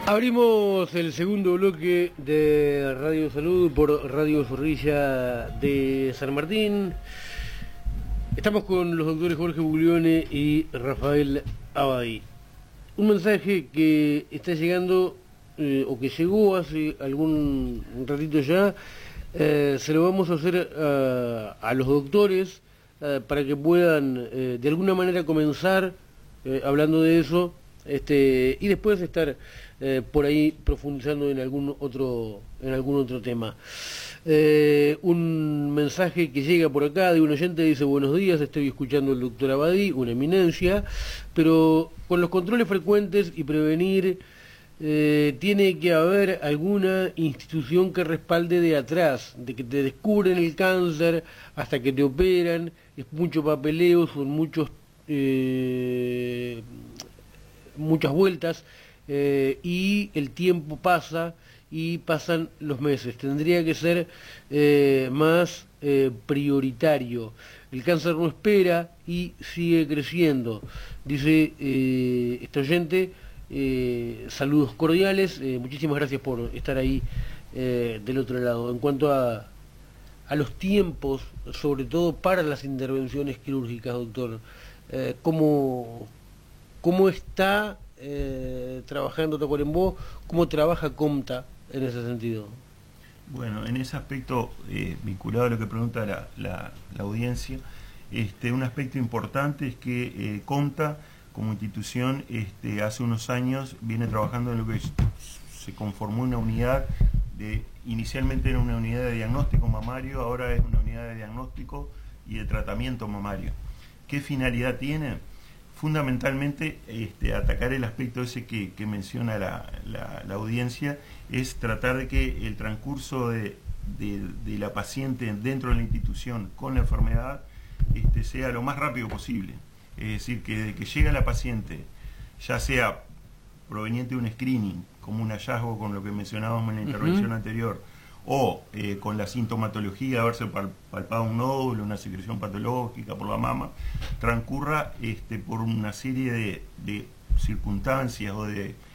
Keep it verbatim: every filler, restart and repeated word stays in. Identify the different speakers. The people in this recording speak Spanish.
Speaker 1: Abrimos el segundo bloque de Radio Salud por Radio Zorrilla de San Martín. Estamos con los doctores Jorge Buglione y Rafael Abadí. Un mensaje que está llegando, eh, o que llegó hace algún ratito ya, eh, se lo vamos a hacer a, a los doctores eh, para que puedan eh, de alguna manera comenzar eh, hablando de eso, este, y después estar eh, por ahí profundizando en algún otro, en algún otro tema. Eh, un mensaje que llega por acá de un oyente, dice: buenos días, estoy escuchando al doctor Abadí, una eminencia, pero con los controles frecuentes y prevenir, eh, tiene que haber alguna institución que respalde de atrás, de que te descubren el cáncer hasta que te operan, es mucho papeleo, son muchos eh, muchas vueltas, eh, y el tiempo pasa y pasan los meses. Tendría que ser eh, más eh, prioritario. El cáncer no espera y sigue creciendo. Dice eh, este oyente, eh, saludos cordiales, eh, muchísimas gracias por estar ahí eh, del otro lado. En cuanto a, a los tiempos, sobre todo para las intervenciones quirúrgicas, doctor, eh, ¿cómo, cómo está eh, trabajando Tacuarembó? ¿Cómo trabaja Comta en ese sentido?
Speaker 2: Bueno, en ese aspecto, eh, vinculado a lo que pregunta la, la, la audiencia, este, un aspecto importante es que eh, Comta, como institución, este, hace unos años viene trabajando en lo que se conformó una unidad, de, inicialmente era una unidad de diagnóstico mamario, ahora es una unidad de diagnóstico y de tratamiento mamario. ¿Qué finalidad tiene? Fundamentalmente, este, atacar el aspecto ese que, que menciona la, la, la audiencia, es tratar de que el transcurso de, de, de la paciente dentro de la institución con la enfermedad este, sea lo más rápido posible. Es decir, que desde que llega la paciente, ya sea proveniente de un screening, como un hallazgo con lo que mencionábamos en la intervención uh-huh. anterior, o eh, con la sintomatología, haberse pal palpado un nódulo, una secreción patológica por la mama, transcurra este, por una serie de, de circunstancias o de